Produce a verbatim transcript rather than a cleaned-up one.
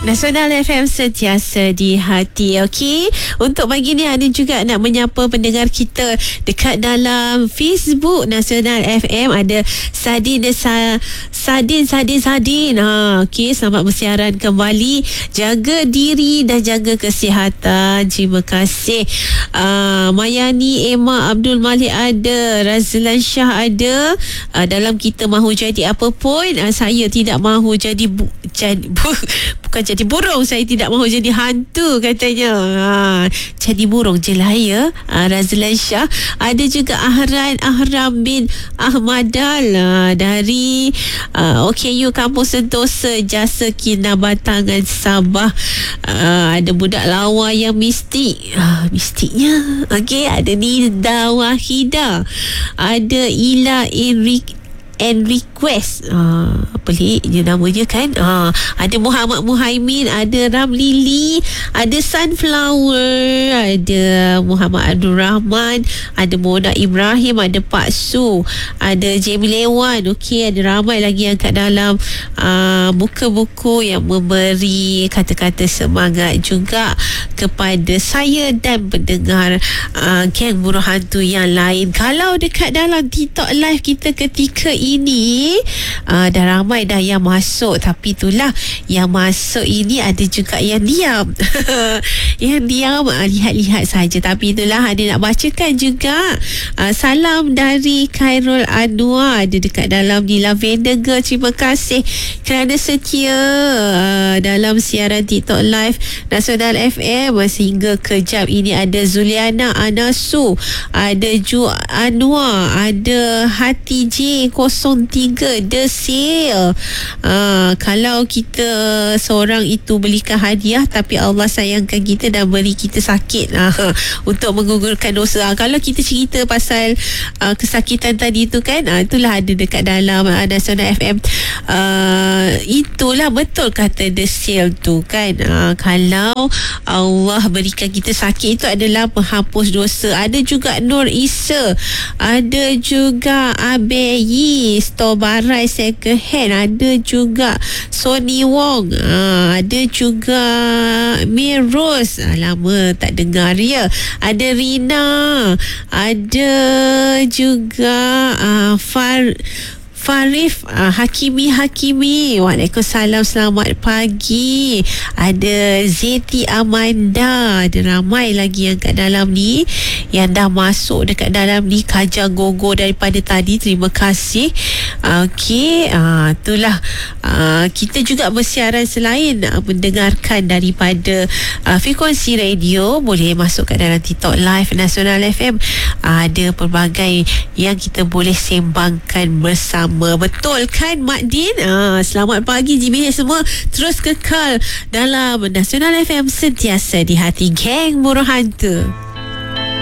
Nasional F M sentiasa di hati. Okey, untuk pagi ni ada juga nak menyapa pendengar kita dekat dalam Facebook Nasional F M. Ada Sadin Sa, Sadin Sadin Sadin. Ha, okey, selamat bersiaran kembali. Jaga diri dan jaga kesihatan. Terima kasih. Uh, Mayani Emma Abdul Malik ada, Razlan Shah ada. Uh, dalam kita mahu jadi apa pun, uh, saya tidak mahu jadi bu, jadi bu, bukan jadi burung, saya tidak mahu jadi hantu katanya. Ha, jadi burung je lah ya. Ha, Razlan Shah. Ada juga Ahran Ahram bin Ahmadal ha, dari uh, O K U Kampung Sentosa, Jasa Kinabatangan Sabah. Ha, ada budak lawa yang mistik. Ha, mistiknya. Okey, ada Nida Wahida. Ada Ila Enrique and request uh, pelik je namanya kan. uh, ada Muhammad Muhaimin, ada Ramlili, ada Sunflower, ada Muhammad Abdul Rahman, ada Mona Ibrahim, ada Pak Su, ada Jamie Lewan. Okey, ada ramai lagi yang kat dalam uh, buka buku yang memberi kata-kata semangat juga kepada saya dan pendengar uh, Geng Buruh Hantu yang lain. Kalau dekat dalam TikTok live kita ketika ini uh, dah ramai dah yang masuk, tapi itulah yang masuk ini ada juga yang diam. Yang diam uh, lihat-lihat saja, tapi itulah ada nak bacakan juga. uh, salam dari Khairul Anwar, ada dekat dalam di Lavender Girl. Terima kasih kerana setia uh, dalam siaran TikTok live Nasional F M sehingga ke jam ini. Ada Zuliana Anasu, ada Ju Anwar, ada Hati J kosong tiga The Sale. Uh, kalau kita seorang itu belikan hadiah tapi Allah sayangkan kita dan beri kita sakit uh, untuk menggugurkan dosa. Uh, kalau kita cerita pasal uh, kesakitan tadi tu kan, uh, itulah ada dekat dalam uh, Nasional F M. Uh, itulah betul kata The Sale tu kan. Uh, kalau Allah berikan kita sakit, itu adalah penghapus dosa. Ada juga Nur Isa, ada juga Abeyi Store Barai Second Hand, ada juga Sony Wong, ha, ada juga Miros, ha, lama tak dengar ya. Ada Rina, ada juga uh, Far Farif uh, Hakimi Hakimi. Waalaikumsalam, selamat pagi. Ada Zeti Amanda, ada ramai lagi yang kat dalam ni yang dah masuk dekat dalam ni. Kaja Gogo daripada tadi, terima kasih. Okey, uh, itulah uh, kita juga bersiaran selain uh, mendengarkan daripada uh, frekuensi radio, boleh masuk kat dalam TikTok live Nasional F M. Uh, ada pelbagai yang kita boleh sembangkan bersama. Betul kan Mak Din? Ah, selamat pagi G B H semua. Terus kekal dalam Nasional F M sentiasa di hati Geng Buruh Hantu.